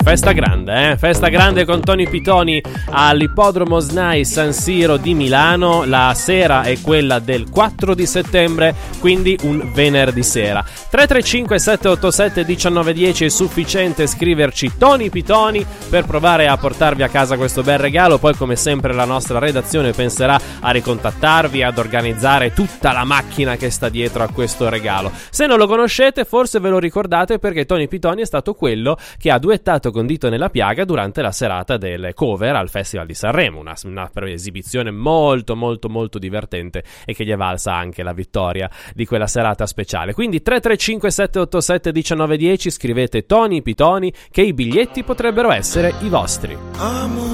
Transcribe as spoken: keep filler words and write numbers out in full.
festa grande, eh? Festa grande con Tony Pitoni all'Ippodromo S N A I San Siro di Milano. La sera è quella del quattro di settembre, quindi un venerdì sera. tre tre cinque sette otto sette uno nove uno zero è sufficiente scriverci Tony Pitoni per provare a portarvi a casa questo bel regalo. Poi, come sempre, la nostra redazione penserà a ricontattarvi, ad organizzare tutta la macchina che sta dietro a questo regalo. Se non lo conoscete, forse ve lo ricordate, perché Tony Pitoni è stato quello che ha duettato con Dito Nella Piaga durante la serata delle cover al Festival di Sanremo, una, una esibizione molto molto molto divertente e che gli è valsa anche la vittoria di quella serata speciale. Quindi tre tre cinque sette otto sette uno nove uno zero, scrivete Tony Pitoni che i biglietti potrebbero essere i vostri.